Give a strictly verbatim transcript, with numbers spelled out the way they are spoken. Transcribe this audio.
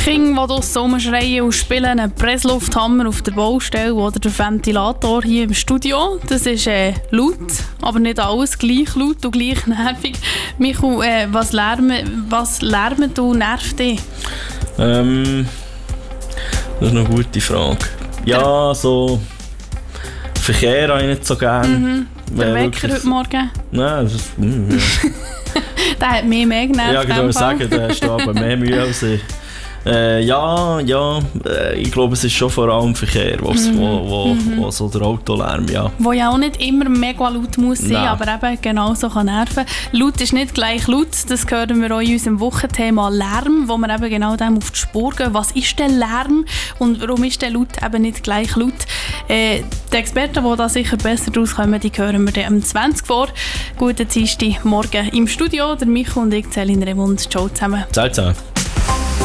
Kinder, die draussen rumschreien und spielen, einen Presslufthammer auf der Baustelle oder der Ventilator hier im Studio. Das ist äh, laut, aber nicht alles gleich laut und gleich nervig. Michael, äh, was lärmen, was lärmt und nervt dich? Ähm, das ist eine gute Frage. Ja, so Verkehr habe ich nicht so gerne. Mhm. Der Wecker wirklich... heute Morgen? Nein, das ist... Mm, ja. Der hat mich mehr genervt. Ja, ich würde sagen, der hast du aber mehr Mühe als ich. Äh, ja, ja, äh, ich glaube, es ist schon vor allem Verkehr, wo, mm. wo, wo, mm. wo so der Autolärm, ja. Wo ja auch nicht immer mega laut muss sein, Nein. aber eben genauso kann nerven. Laut ist nicht gleich laut, das hören wir auch in unserem Wochenthema Lärm, wo wir eben genau dem auf die Spur gehen. Was ist denn Lärm und warum ist der Laut eben nicht gleich laut? Äh, die Experten, die da sicher besser rauskommen, die hören wir dann um zwanzig vor. Guten Dienstag morgen im Studio, der Michael und ich, Céline Remund. Ciao zusammen. Ciao zusammen.